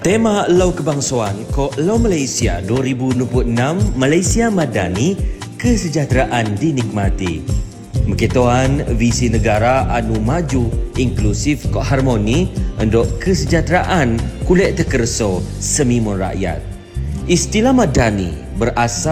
Tema Lau Kebangsaan Kok Lau Malaysia 2026 Malaysia Madani Kesejahteraan dinikmati. Mekitoan visi negara anu maju, inklusif kok harmoni untuk kesejahteraan kulit tekerso semimun rakyat. Istilah Madani berasal